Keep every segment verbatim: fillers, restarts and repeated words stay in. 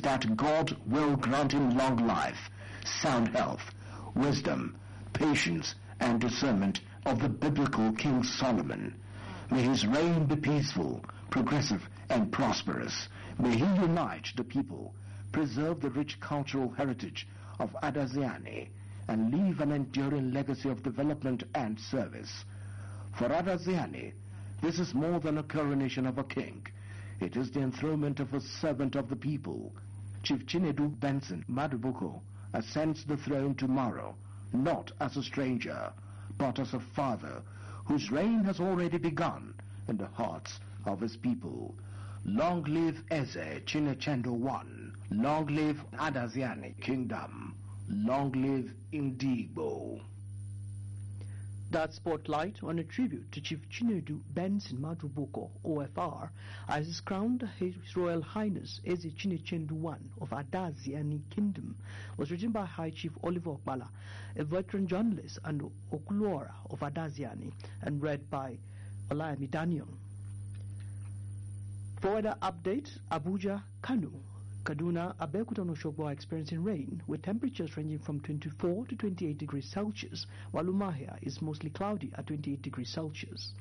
prays that God will grant him long life, sound health, wisdom, patience, and discernment of the biblical King Solomon. May his reign be peaceful, progressive, and prosperous. May he unite the people, preserve the rich cultural heritage of Adaziani, and leave an enduring legacy of development and service. For Adaziani, this is more than a coronation of a king. It is the enthronement of a servant of the people. Chief Chinedu Benson Madubuko ascends the throne tomorrow, not as a stranger, but as a father whose reign has already begun in the hearts of his people. Long live Eze Chinechendo One. Long live Adaziani Kingdom. Long live Indigbo. That spotlight on a tribute to Chief Chinedu Benson Madubuko, O F R, as is crowned His Royal Highness Eze Chinechendu One of Adaziani Kingdom, was written by High Chief Oliver Okpala, a veteran journalist and Okulora of Adaziani, and read by Olayemi Daniel. For weather update, Abuja, Kano, Kaduna, Abeokuta and Osogbo are experiencing rain, with temperatures ranging from twenty-four to twenty-eight degrees Celsius, while Umuahia is mostly cloudy at twenty-eight degrees Celsius.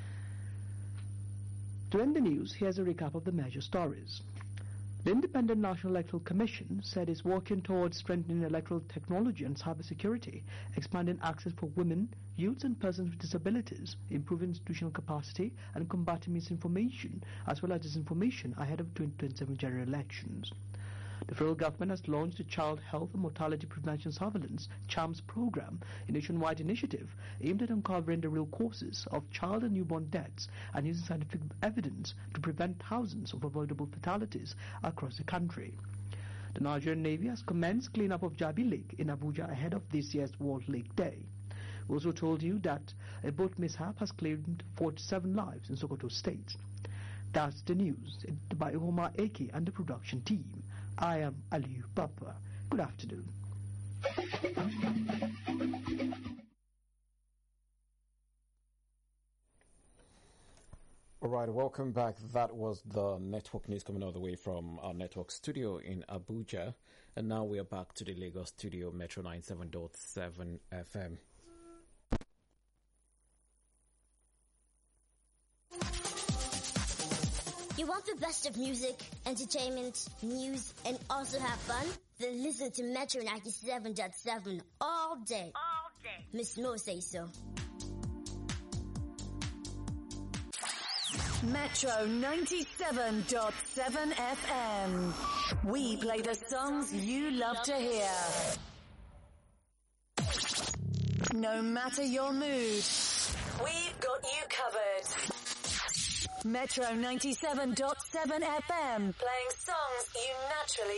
To end the news, here's a recap of the major stories. The Independent National Electoral Commission said it's working towards strengthening electoral technology and cybersecurity, expanding access for women, youths and persons with disabilities, improving institutional capacity and combating misinformation as well as disinformation ahead of twenty twenty-seven general elections. The federal government has launched the Child Health and Mortality Prevention Surveillance (CHAMS) program, a nationwide initiative aimed at uncovering the real causes of child and newborn deaths and using scientific evidence to prevent thousands of avoidable fatalities across the country. The Nigerian Navy has commenced cleanup of Jabi Lake in Abuja ahead of this year's World Lake Day. We also told you that a boat mishap has claimed forty-seven lives in Sokoto State. That's the news, edited by Ihoma Eke and the production team. I am Aliyu Papa. Good afternoon. All right, welcome back. That was the network news coming all the way from our network studio in Abuja. And now we are back to the Lagos studio, Metro ninety-seven point seven F M. You want the best of music, entertainment, news, and also have fun? Then listen to Metro ninety-seven point seven all day. All day. Miss Mo say so. Metro ninety-seven point seven F M. We play the songs you love to hear. No matter your mood, we've got you covered. Metro ninety-seven point seven F M, playing songs you naturally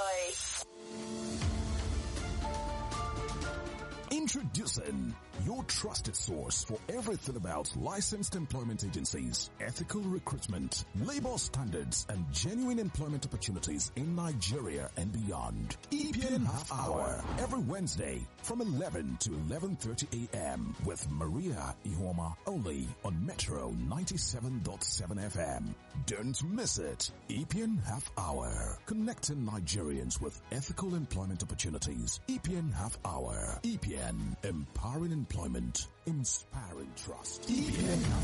enjoy. Introducing your trusted source for everything about licensed employment agencies, ethical recruitment, labor standards, and genuine employment opportunities in Nigeria and beyond. E P N Half Hour, every Wednesday from eleven to eleven thirty a m with Maria Ihoma, only on Metro ninety-seven point seven F M. Don't miss it. E P N Half Hour, connecting Nigerians with ethical employment opportunities. E P N Half Hour. E P N, empowering employment, inspiring trust. E P N